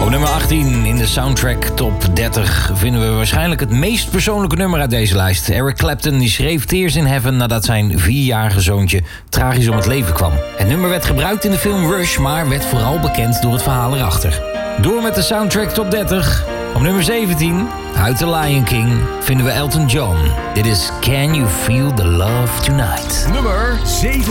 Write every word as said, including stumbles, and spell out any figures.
Op nummer achttien in de Soundtrack Top dertig vinden we waarschijnlijk het meest persoonlijke nummer uit deze lijst. Eric Clapton die schreef Tears in Heaven nadat zijn vierjarige zoontje tragisch om het leven kwam. Het nummer werd gebruikt in de film Rush, maar werd vooral bekend door het verhaal erachter. Door met de Soundtrack Top dertig. Op nummer zeventien, uit The Lion King, vinden we Elton John. Dit is Can You Feel the Love Tonight. Nummer zeventien.